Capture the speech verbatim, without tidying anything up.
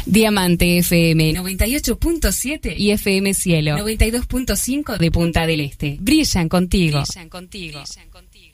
Diamante F M noventa y ocho punto siete y F M Cielo noventa y dos punto cinco de Punta del Este. Brillan contigo. Brillan contigo. Brillan contigo.